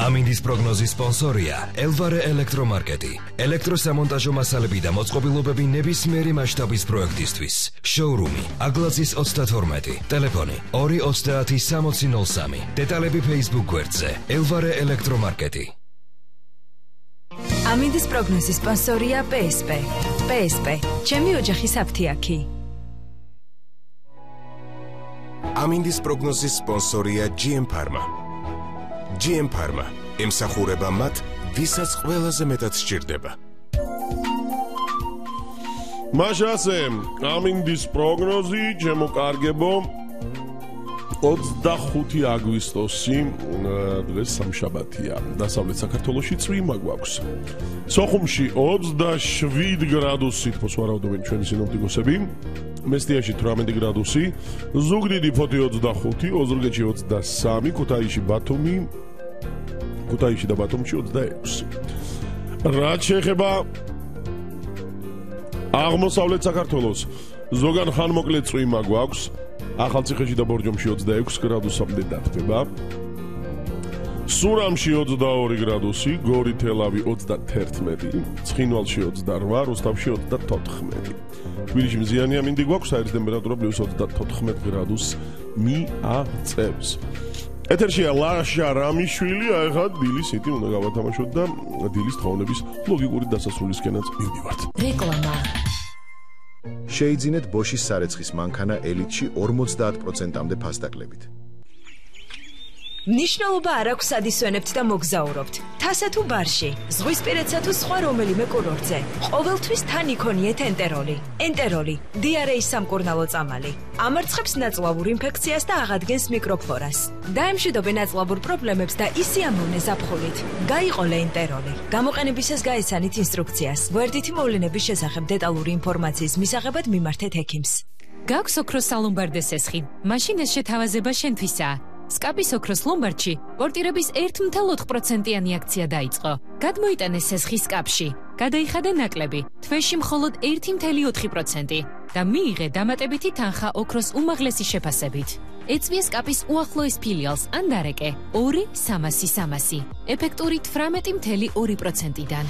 ამინდის პროგნოზის სპონსორია ელვარე ელექტრომარკეტი. ელექტროსამონტაჟო მასალები და მოწყობილობები ნებისმიერი მასშტაბის პროექტისთვის. შოურუმი აგლაძის 32, ტელეფონი 2306003. დეტალები Facebook გვერდზე ელვარე ელექტრომარკეტი. ამინდის პროგნოზის სპონსორია PSP. PSP, ჩემი ოჯახის აფთიაქი. ამინდის პროგნოზის სპონსორია GM Pharma. GM Pharma ემსახურება მათ, ვისაც ყველაზე მეტად სჭირდება. მაშასე, ამინდის პროგნოზი, ჩემო კარგებო, 25 აგვისტოსი, დღეს სამშაბათია, დასავლეთ საქართველოში წვიმა გვაქვს. სოხუმში 27 გრადუსი, თქოს ვარაუდობენ ჩვენი სინოპტიკოსები, მესტიაში 18 გრადუსი, ზუგდიდი ფოთი 25, ოზურგეთში 23, ქუთაისში და ბათუმში 26. რაც შეეხება აღმოსავლეთ საქართველოს, ზოგან ხანმოკლე წვიმა გვაქვს, ახალციხეში და ბორჯომში 26 გრადუსამდე დათბება. სურამში 22 გრადუსი, გორი თელავი 31, ცხინვალში 28, რუსთავში 34. თბილისში მზიანი ამინდი გვაქვს, საერთო ტემპერატურა +34 გრადუსს მიაღწევს. ეთერშია ლაშა რამიშვილი, ახლა დილის იტი უნდა გავათამაშოთ და დილის თხოვნების ლოგიკური დასასრულისკენაც მივდივართ. რეკლამა. შეიძინეთ ბოშის სარეცხის მანქანა ელიტში 50%-მდე ფასდაკლებით. ნიშნულობა არ აქვს სად ისვენებთ და მოგზაურობთ. თასა თუ ბარში, ზღვისპირეთსა თუ სხვა რომელიმე კურორტზე. ყოველთვის თან იქონიეთ ენტეროლი. ენტეროლი, დიარეის სამკურნალო წამალი. ამარცხებს ნაწლავურ ინფექციას და აღადგენს მიკროფლორას. დაემშვიდობე ნაწლავურ პრობლემებს და ისიამოვნე ზაფხულით. გაიყოლე ენტეროლი. გამოყენებისას გაეცანით ინსტრუქციას. გვერდითი მოვლენების შესახებ დეტალური ინფორმაციის მისაღებად მიმართეთ ექიმს. გაქვს ოქროს სალომბარდე სესხი. მაშინ ეს შეთავაზება შენთვისაა. სკაპის ოქროს ლომბარდში პორტირების 1.4%-იანი აქცია დაიწყო. გადმოიტანეს სესხის სკაპში. გადაიხადა ნაკლები, თვეში მხოლოდ 1.4% და მიიღე დამატებითი თანხა ოქროს უმაღლესი შეფასებით. ეწვია სკაპის უახლოეს ფილიალს ან დარეკე 2-300. ეფექტური 18.2%-დან.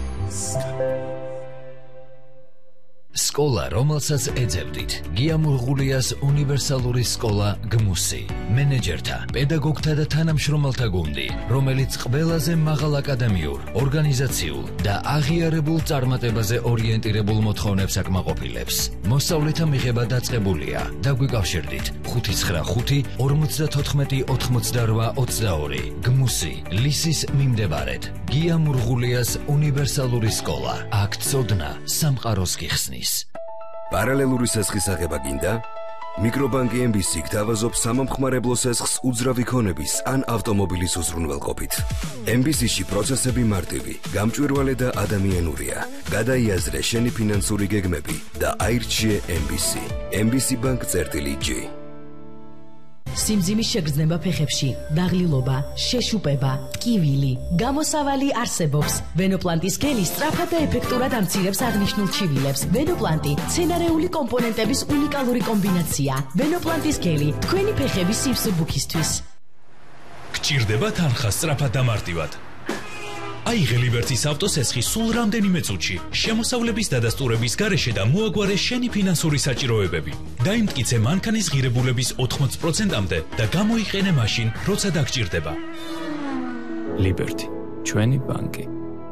სკოლა, რომელსაც ეძებდით. გიამურღულიას უნივერსალური სკოლა გმუსი. მენეჯერთა, პედაგოგთა და თანამშრომელთა გუნდი, რომელიც ყველაზე მაღალ აკადემიურ, ორგანიზაციულ და აღიარებულ წარმატებაზე ორიენტირებულ მოთხოვნებს აკმაყოფილებს. მოსწავლეთა მიღება დაწყებულია. დაგვიკავშირდით 595 54 88 22. გმუსი, ლისის მიმდებარედ. გიამურღულიას უნივერსალური სკოლა. აქ ცოდნა სამყაროს გიხსნის. პარალელური სესხის აღება გინდა? მიკრობანკი MBC გთავაზობს სამომხმარებლო სესხს უძრავი ქონების ან ავტომობილის უზრუნველყოფით. MBC-ში პროცესები მარტივი, გამჭვირვალე და ადამიანურია. გადაიაზრე შენი ფინანსური გეგმები და აირჩიე MBC. MBC Bank-G. სიმძიმის შეგრძნება ფეხებში, დაღლილობა, შეშუპება, ტკივილი, გამოსავალი არსებობს. ვენოპლანტის გელი სწრაფად და ეფექტურად ამცირებს აღნიშნულ ჩივილებს. ვენოპლანტი მცენარეული კომპონენტების უნიკალური კომბინაცია. ვენოპლანტის გელი თქვენი ფეხების სიმსუბუქისთვის. გჭირდება თანხა სწრაფად და მარტივად. აიღე ლიბერტის ავტოსესხი სულ რამდენიმე წუთში, შემოსავლების დადასტურების გარეშე და მოაგვარე შენი ფინანსური საჭიროებები. დაიმტკიცე მანქანის ღირებულების 80%-მდე და გამოიყენე მაშინ, როცა დაგჭირდება. ლიბერტი, ჩვენი ბანკი.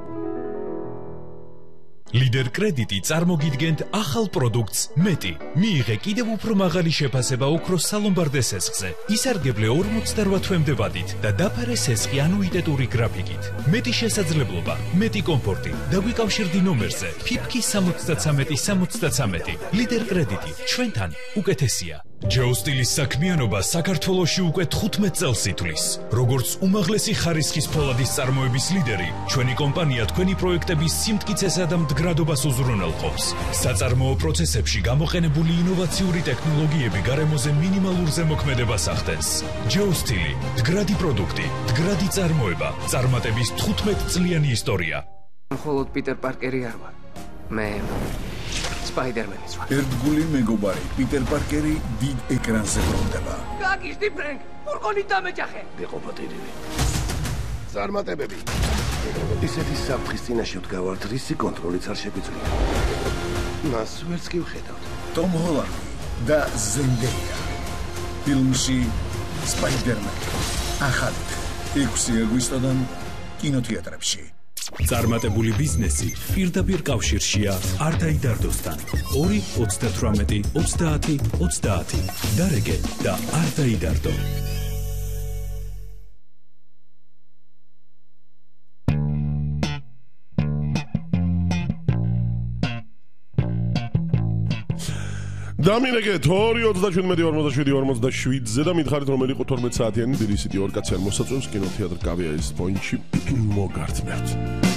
ლიდერ კრედიტი წარმოგიდგენთ ახალ პროდუქტს მეტი. მიიღე კიდევ უფრო მაღალი შეფასება ოქროს სალომბარდე სესხზე. ისარგებლე 48 თვემდე ვადით და დაფარე სესხი ანუიტეტური გრაფიკით. მეტი შესაძლებლობა, მეტი კომფორტი. დაგვიკავშირდი ნომერზე ფიფკი 73 ლიდერ კრედიტი, ჩვენთან უკეთესია. ჯეოსტილის საქმიანობა საქართველოში უკვე 15 წელს ითვლის. როგორც უმაღლესი ხარისხის ფოლადის წარმოების ლიდერი, ჩვენი კომპანია თქვენი პროექტების სიმტკიცესა და მდგრადობას უზრუნველყოფს. საწარმოო პროცესებში გამოყენებული ინოვაციური ტექნოლოგიები გარემოზე მინიმალურ ზემოქმედებას ახდენს. ჯეოსტილი, მდგრადი პროდუქტი, მდგრადი წარმოება, წარმატების 15 წლიანი ისტორია. მხოლოდ პიტერ პარკერი არ ვარ. მე სპაიდერმენიც ვარ. ერთგული მეგობარი, პიტერ პარკერი დიდ ეკრანზე ბრუნდება. გაგიშდი ფრენკ, ფურგონით დამეჯახე. ვიყო პატირივი. წარმატებები. ისეთი საფრთხის წინაშე ვდგავართ, რისი კონტროლიც არ შეგვიძლია. მას ვერც კი ვხედავთ. ტომ ჰოლანდი და ზენდეია. ფილმში სპაიდერმენი. ახალი 6 აგვისტოდან კინოთეატრებში. წარმატებული ბიზნესი პირდაპირ კავშირშია არტაიდარდოსთან. 2-38-30-30 დარეგე და არტაიდარდო. დამინეკეთ 2-37-47-47-ზე და მითხარით რომელი იყო 12 საათიანი დილისიტი ორ კაციან მოსაწვევს კინოთეატრ კავიარის პოინტში მოგართმევთ.